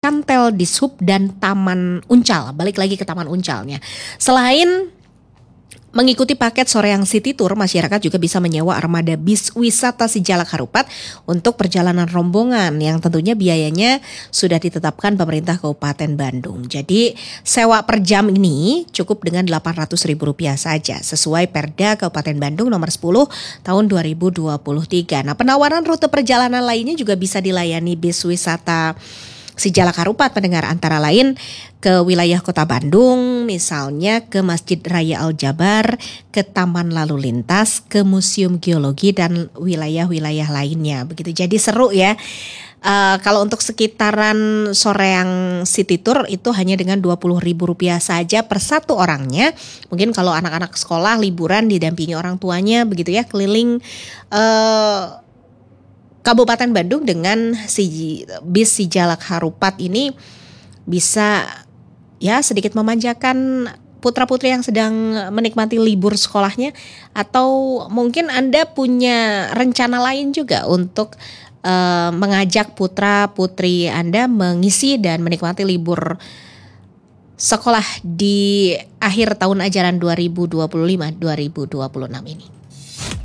Cantel Dishub dan Taman Uncal. Balik lagi ke Taman Uncalnya. Selain mengikuti paket Soreang City Tour, masyarakat juga bisa menyewa armada bis wisata Sijalak Harupat untuk perjalanan rombongan yang tentunya biayanya sudah ditetapkan pemerintah Kabupaten Bandung. Jadi sewa per jam ini cukup dengan Rp800.000 saja sesuai Perda Kabupaten Bandung nomor 10 tahun 2023. Nah, penawaran rute perjalanan lainnya juga bisa dilayani bis wisata Sijalak Harupat pendengar, antara lain ke wilayah Kota Bandung, misalnya ke Masjid Raya Al-Jabar, ke Taman Lalu Lintas, ke Museum Geologi dan wilayah-wilayah lainnya. Begitu, jadi seru ya. Kalau untuk sekitaran Soreang City Tour itu hanya dengan Rp20.000 saja per satu orangnya. Mungkin kalau anak-anak sekolah liburan didampingi orang tuanya begitu ya, keliling Kabupaten Bandung dengan bis Sijalak Harupat ini bisa ya sedikit memanjakan putra-putri yang sedang menikmati libur sekolahnya, atau mungkin Anda punya rencana lain juga untuk mengajak putra-putri Anda mengisi dan menikmati libur sekolah di akhir tahun ajaran 2025-2026 ini.